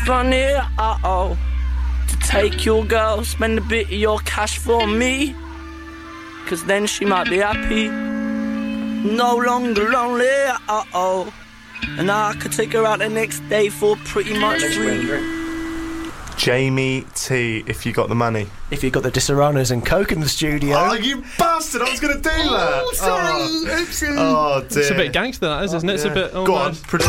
funny, to take your girl, spend a bit of your cash for me, 'cause then she might be happy, no longer lonely, and I could take her out the next day for pretty much free. Jamie T, if you got the money. If you got the Disaronnos and Coke in the studio. Oh, you bastard! I was going to do that. Oh, sorry. Oopsie. Oh, dear. It's a bit gangster, that is, isn't it? It's a bit. Go on. Cut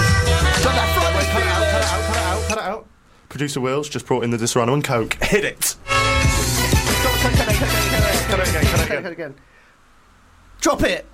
it out. Producer Wills just brought in the Disaronno and Coke. Hit it. Cut it again. Drop it.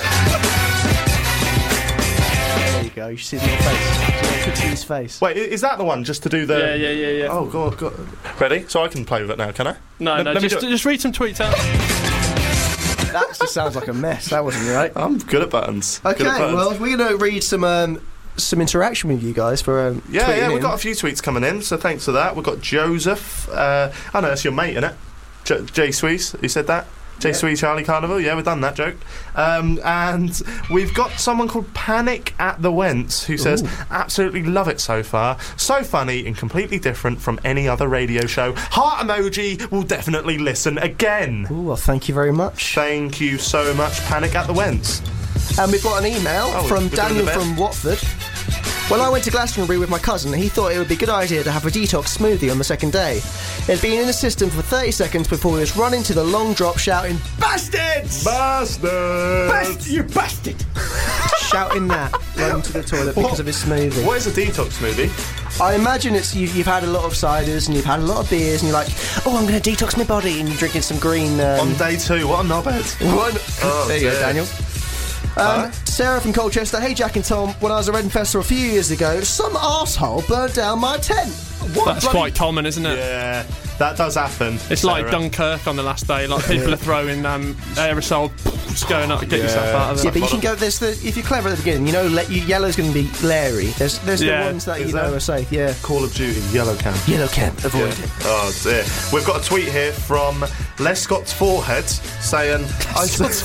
There you go. You see my face. His face. Wait, is that the one just to do the? Yeah. Oh, go on. Ready? So I can play with it now, can I? No, just read some tweets out. That just sounds like a mess. That wasn't right. I'm good at buttons. Okay, well, we're going to read some interaction with you guys for yeah, tweeting we've got a few tweets coming in, so thanks for that. We've got Joseph. I know that's your mate, isn't it? Jay Swees, who said that? Jay Sweet Charlie Carnival, yeah, we've done that joke. And we've got someone called Panic at the Wentz who says, absolutely love it so far. So funny and completely different from any other radio show. Heart emoji, will definitely listen again. Ooh, well, thank you very much. Thank you so much, Panic at the Wentz. And we've got an email from Daniel from Watford. When I went to Glastonbury with my cousin, he thought it would be a good idea to have a detox smoothie on the second day. It had been in the system for 30 seconds before he was running to the long drop shouting, "Bastards! Bastards! You bastard!" Shouting that, running to the toilet because of his smoothie. What is a detox smoothie? I imagine it's you've had a lot of ciders and you've had a lot of beers and you're like, oh, I'm going to detox my body, and you're drinking some green... on day 2, what a knobhead. There you go, Daniel. Sarah from Colchester. Hey Jack and Tom, when I was at Reading Festival a few years ago, some arsehole burnt down my tent. That's quite common, isn't it? Yeah, that does happen. It's Sarah. like Dunkirk on the last day. Like people are throwing aerosol, just going up to get yourself out of it. Yeah, but you can go. If you're clever at the beginning, you know, yellow's going to be Larry. There's the ones that you know are safe. Yeah. Call of Duty, Yellow Cam. Avoid it. Oh dear. We've got a tweet here from Les Scott's Forehead saying, I just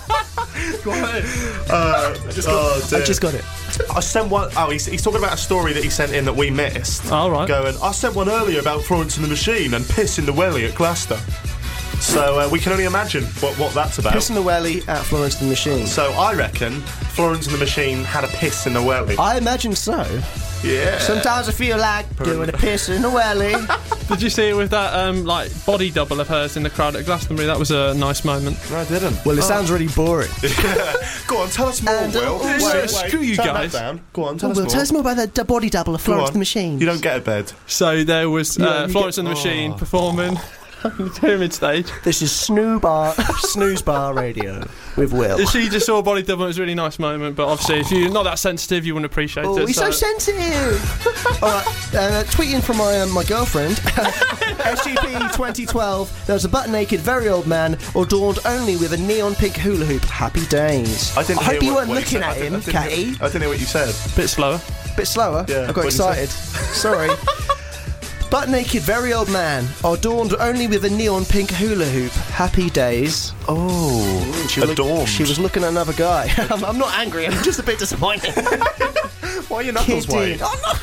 got it. I sent one. Oh, he's talking about a story that he sent in that we missed. Oh, right. Going, I sent one earlier about Florence and the Machine and piss in the welly at Gloucester. So we can only imagine what that's about. Piss in the welly at Florence and the Machine. So I reckon Florence and the Machine had a piss in the welly. I imagine so. Yeah. Sometimes I feel like doing a piss in the welly. Did you see it with that body double of hers in the crowd at Glastonbury? That was a nice moment. No, I didn't. Well, it sounds really boring. Go on, tell us more, Will. Wait, screw you guys. Go on, tell us more. Tell us more about the body double of Florence and the Machine. You don't get a bed. So there was Florence and the Machine performing on the Pyramid stage. This is Snooze Bar Radio with Will. She just saw a body double. It was a really nice moment, but obviously if you're not that sensitive, you wouldn't appreciate it. Oh, he's so sensitive. Alright, tweeting from my girlfriend. SGP 2012. There was a butt-naked, very old man adorned only with a neon pink hula hoop. Happy days. I hope you weren't looking at him, Catty. I didn't hear what you said. Bit slower. Bit slower? Yeah, I got excited. Sorry. Butt-naked, very old man, adorned only with a neon pink hula hoop. Happy days. Oh, adorned. She was looking at another guy. I'm not angry, I'm just a bit disappointed. Why are your knuckles white?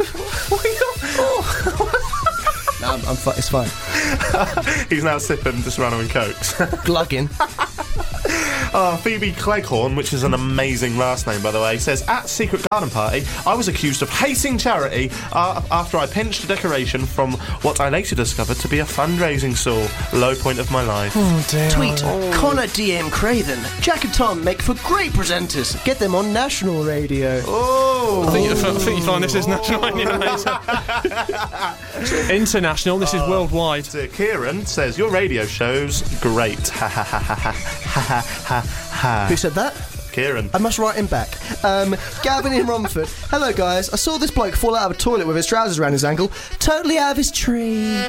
No, it's fine. He's now sipping Disaronno and Cokes. Glugging. Phoebe Cleghorn, which is an amazing last name, by the way, says, at Secret Garden Party, I was accused of hating charity after I pinched a decoration from what I later discovered to be a fundraising stall. Low point of my life. Oh, dear. Tweet, Connor DM Craven. Jack and Tom make for great presenters. Get them on national radio. Oh! I think you find this is national anyway. International, this is worldwide. Kieran says, your radio show's great. Ha ha ha ha ha ha ha ha. Who said that? Kieran. I must write him back. Gavin in Romford. Hello guys, I saw this bloke fall out of a toilet with his trousers around his ankle. Totally out of his tree.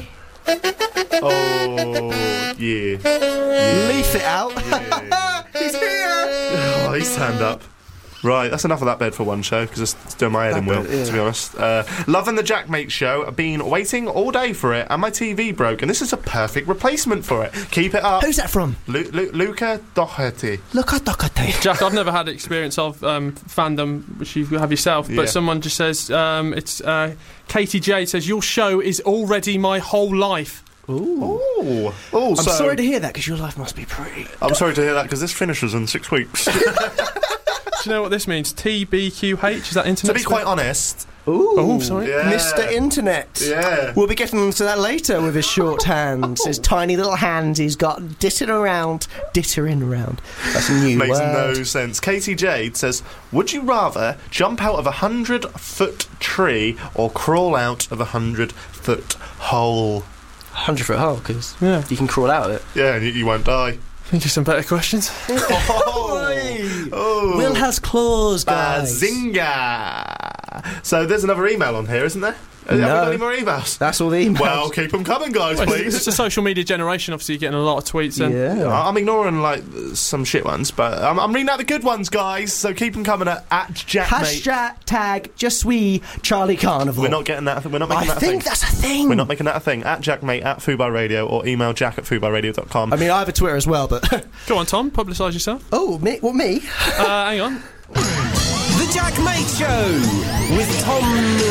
Oh, yeah. Leaf it out. Yeah. He's here. Oh, he's turned up. Right, that's enough of that bed for one show, because it's doing my head in, Will, to be honest. Loving the Jack Mate Show. I've been waiting all day for it, and my TV broke, and this is a perfect replacement for it. Keep it up. Who's that from? Luca Doherty. Luca Doherty. Jack, I've never had experience of fandom, which you have yourself, but someone just says, it's Katie Jade says, your show is already my whole life. Ooh. I'm sorry to hear that, because your life must be pretty. I'm sorry to hear that, because this finishes in 6 weeks. Do you know what this means? TBQH? Is that internet? To be quite honest... sorry. Yeah. Mr. Internet. Yeah. We'll be getting into that later with his short hands. His tiny little hands he's got dittering around. That's a new word. Makes no sense. Katie Jade says, would you rather jump out of a 100-foot tree or crawl out of a 100-foot hole? 100-foot hole, because you can crawl out of it. Yeah, and you won't die. Think of some better questions. Will has claws, guys. Bazinga! So there's another email on here, isn't there? Have we got any more emails? That's all the emails. Well, keep them coming, guys, please. It's a social media generation, obviously, you're getting a lot of tweets. And I'm ignoring, like, some shit ones, but I'm reading out the good ones, guys, so keep them coming at JackMate. Hashtag Je suis Charlie Carnival. We're not getting that. We're not making that a thing. I think that's a thing. We're not making that a thing. At JackMate, at Fubar Radio, or email jack@fubarradio.com. I mean, I have a Twitter as well, but... Go on, Tom, publicise yourself. Oh, me? What, me? Hang on. The Jack Mate Show with Tom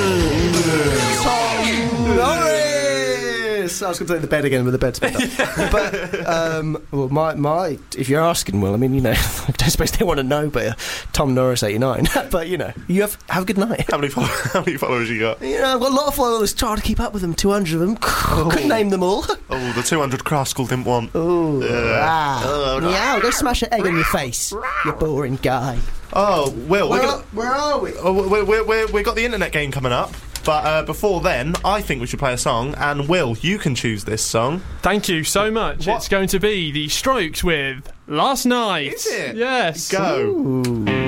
Norris. I was going to say the bed again, but the bed's better. But well, my if you're asking, Will, I mean, you know, I don't suppose they want to know, but Tom Norris 89. But you know, you have a good night. How many followers you got? You know, I've got a lot of followers. Trying to keep up with them. 200 of them. Couldn't name them all. Oh, the 200 Kraskell didn't want. Ooh, yeah, go smash an egg on your face, you boring guy. Oh, Will, where are we? Oh, we got the internet game coming up. But before then, I think we should play a song. And Will, you can choose this song. Thank you so much. It's going to be The Strokes with Last Night. Is it? Yes. Go. Ooh.